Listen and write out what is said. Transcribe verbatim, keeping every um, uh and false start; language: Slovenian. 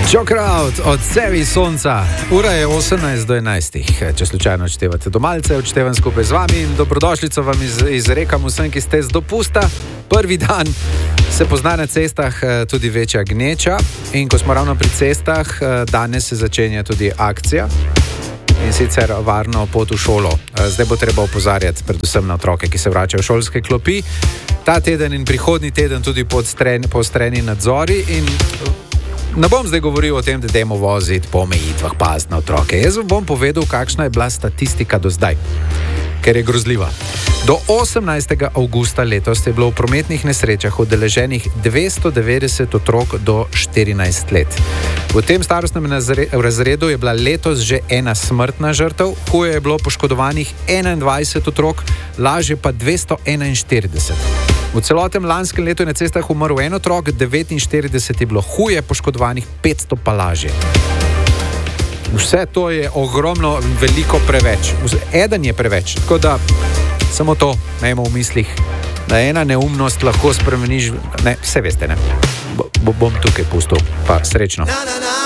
Čokraut od Sevi sonca. Ura je osemnajst do enajstih. Če slučajno odštevate do malce, odštevam skupaj z vami in dobrodošlico vam iz, izrekam vsem, ki ste z dopusta. Prvi dan se pozna na cestah tudi večja gneča in ko smo ravno pri cestah, danes se začenja tudi akcija in sicer varno pot v šolo. Zdaj bo treba opozarjati predvsem na otroke, ki se vračajo v šolske klopi. Ta teden in prihodnji teden tudi poostreni nadzori in ne bom zdaj govoril o tem, da dajmo voziti po omejitvah, paziti na otroke. Jaz bom povedal, kakšna je bila statistika do zdaj, ker je grozljiva. Do osemnajstega avgusta letos je bilo v prometnih nesrečah udeleženih dvesto devetdeset otrok do štirinajst let. V tem starostnem razredu je bila letos že ena smrtna žrtev, huje je bilo poškodovanih enaindvajset otrok, lažje pa dvesto enainštirideset. V celotnem lanskem letu je na cestah umrl en otrok, devetinštirideset je bilo huje poškodovanih, petsto pa lažje. Vse to je ogromno, veliko preveč. Eden je preveč, tako da samo to imejmo v mislih, da ena neumnost lahko spremeniš, ne, vse veste, ne. Bo, bom tukaj pustil, pa srečno.